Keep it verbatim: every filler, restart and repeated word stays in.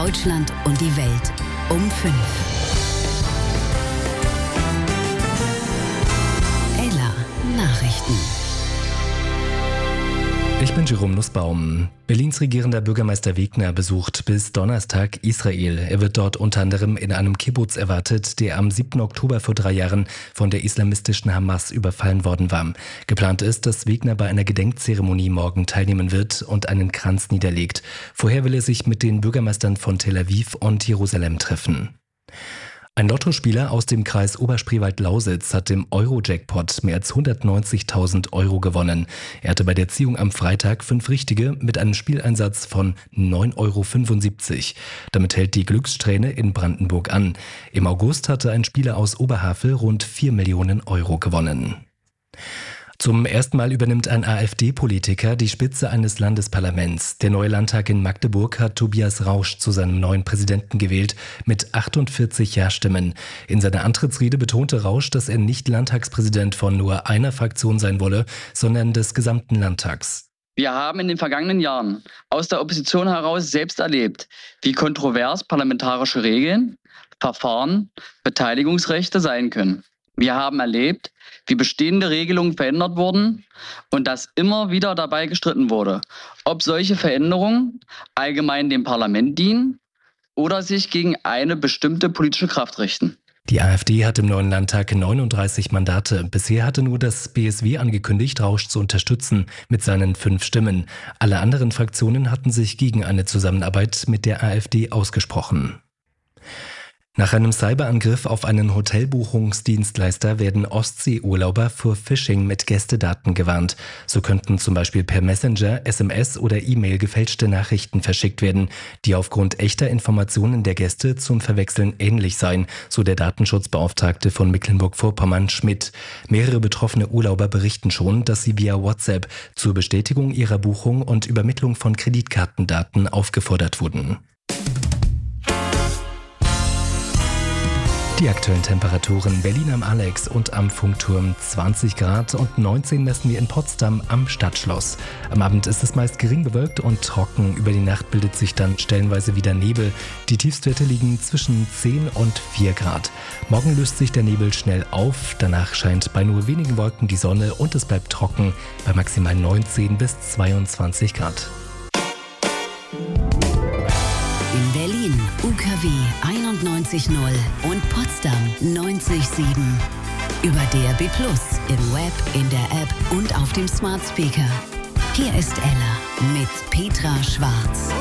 Deutschland und die Welt um fünf. Ella Nachrichten. Ich bin Jerome Nussbaum. Berlins regierender Bürgermeister Wegner besucht bis Donnerstag Israel. Er wird dort unter anderem in einem Kibbuz erwartet, der am siebten Oktober vor drei Jahren von der islamistischen Hamas überfallen worden war. Geplant ist, dass Wegner bei einer Gedenkzeremonie morgen teilnehmen wird und einen Kranz niederlegt. Vorher will er sich mit den Bürgermeistern von Tel Aviv und Jerusalem treffen. Ein Lottospieler aus dem Kreis Oberspreewald-Lausitz hat im Euro-Jackpot mehr als hundertneunzigtausend Euro gewonnen. Er hatte bei der Ziehung am Freitag fünf Richtige mit einem Spieleinsatz von neun Euro fünfundsiebzig. Damit hält die Glückssträhne in Brandenburg an. Im August hatte ein Spieler aus Oberhavel rund vier Millionen Euro gewonnen. Zum ersten Mal übernimmt ein AfD-Politiker die Spitze eines Landesparlaments. Der neue Landtag in Magdeburg hat Tobias Rausch zu seinem neuen Präsidenten gewählt mit achtundvierzig Ja-Stimmen. In seiner Antrittsrede betonte Rausch, dass er nicht Landtagspräsident von nur einer Fraktion sein wolle, sondern des gesamten Landtags. Wir haben in den vergangenen Jahren aus der Opposition heraus selbst erlebt, wie kontrovers parlamentarische Regeln, Verfahren, Beteiligungsrechte sein können. Wir haben erlebt, wie bestehende Regelungen verändert wurden und dass immer wieder dabei gestritten wurde, ob solche Veränderungen allgemein dem Parlament dienen oder sich gegen eine bestimmte politische Kraft richten. Die AfD hat im neuen Landtag neununddreißig Mandate. Bisher hatte nur das B S W angekündigt, Rausch zu unterstützen mit seinen fünf Stimmen. Alle anderen Fraktionen hatten sich gegen eine Zusammenarbeit mit der AfD ausgesprochen. Nach einem Cyberangriff auf einen Hotelbuchungsdienstleister werden Ostseeurlauber vor Phishing mit Gästedaten gewarnt. So könnten zum Beispiel per Messenger, S M S oder E-Mail gefälschte Nachrichten verschickt werden, die aufgrund echter Informationen der Gäste zum Verwechseln ähnlich seien, so der Datenschutzbeauftragte von Mecklenburg-Vorpommern Schmidt. Mehrere betroffene Urlauber berichten schon, dass sie via WhatsApp zur Bestätigung ihrer Buchung und Übermittlung von Kreditkartendaten aufgefordert wurden. Die aktuellen Temperaturen: Berlin am Alex und am Funkturm zwanzig Grad und neunzehn messen wir in Potsdam am Stadtschloss. Am Abend ist es meist gering bewölkt und trocken. Über die Nacht bildet sich dann stellenweise wieder Nebel. Die Tiefstwerte liegen zwischen zehn und vier Grad. Morgen löst sich der Nebel schnell auf. Danach scheint bei nur wenigen Wolken die Sonne und es bleibt trocken bei maximal neunzehn bis zweiundzwanzig Grad. In Berlin U K W einundneunzig Komma null und Potsdam neunzig Komma sieben. Über D A B plus, im Web, in der App und auf dem Smart Speaker. Hier ist Ella mit Petra Schwarz.